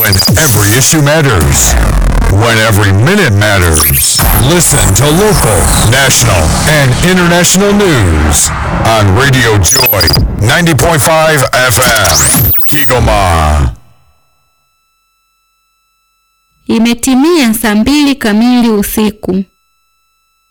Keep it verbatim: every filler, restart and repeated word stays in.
When every issue matters. When every minute matters. Listen to local, national, and international news on Radio Joy ninety point five F M. Kigoma. Imetimia saa mbili kamili usiku.